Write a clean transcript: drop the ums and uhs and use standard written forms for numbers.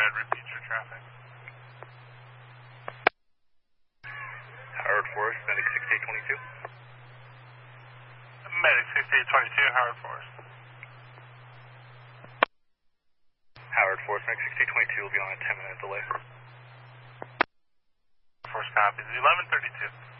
ahead, repeat your traffic. Howard Forest, Medic 6822. Medic 6822, Howard Forest. Howard Forest, Medic 6822 will be on a 10-minute delay. Force copies, 1132.